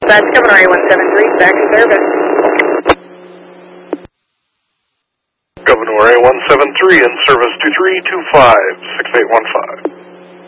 Dispatch, Governor A173, back in service. Governor A173 in service 2325, 6815.